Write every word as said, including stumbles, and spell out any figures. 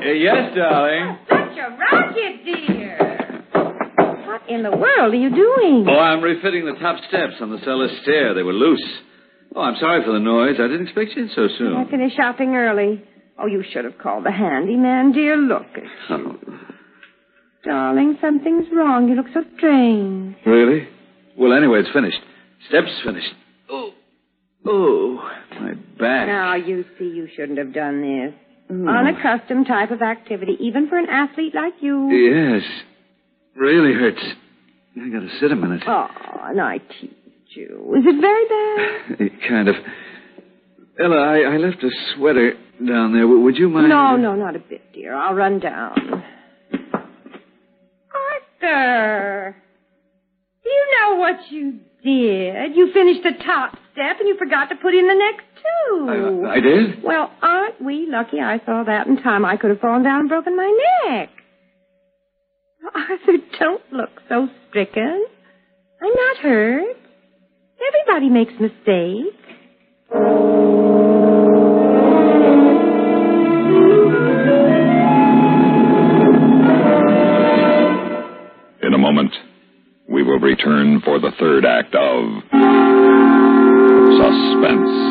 Uh, yes, darling. Such a rocket, dear. What in the world are you doing? Oh, I'm refitting the top steps on the cellar stair. They were loose. Oh, I'm sorry for the noise. I didn't expect you in so soon. I finished shopping early. Oh, you should have called the handyman, dear. Look at you. Oh. Darling, something's wrong. You look so strange. Really? Well, anyway, it's finished. Steps finished. Oh. Oh, my back. Now, you see, you shouldn't have done this. Mm. Unaccustomed type of activity, even for an athlete like you. Yes. Really hurts. I gotta sit a minute. Oh, and I teased you. Is it very bad? Kind of. Ella, I, I left a sweater down there. Would you mind? No, no, not a bit, dear. I'll run down. Arthur! Do you know what you did? You finished the top step and you forgot to put in the next two. I, I did? Well, aren't we lucky I saw that in time? I could have fallen down and broken my neck. Arthur, don't look so stricken. I'm not hurt. Everybody makes mistakes. In a moment, we will return for the third act of Suspense.